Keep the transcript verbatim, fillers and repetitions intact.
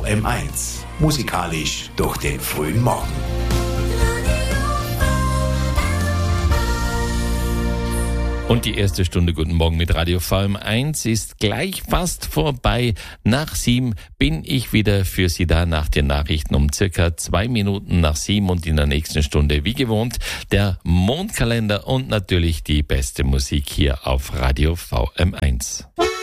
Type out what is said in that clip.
V M eins. Musikalisch durch den frühen Morgen. Und die erste Stunde Guten Morgen mit Radio V M eins ist gleich fast vorbei. Nach sieben bin ich wieder für Sie da nach den Nachrichten um circa zwei Minuten nach sieben und in der nächsten Stunde wie gewohnt der Mondkalender und natürlich die beste Musik hier auf Radio V M eins.